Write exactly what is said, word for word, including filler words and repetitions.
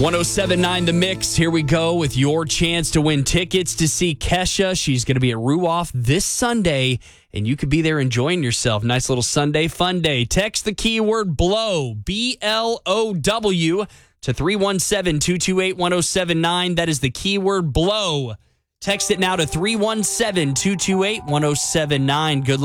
one oh seven point nine The Mix. Here we go with your chance to win tickets to see Kesha. She's going to be at Ruoff this Sunday, and you could be there enjoying yourself. Nice little Sunday fun day. Text the keyword BLOW, B L O W, to three one seven, two two eight, one oh seven nine. That is the keyword BLOW. Text it now to three one seven, two two eight, one oh seven nine. Good luck.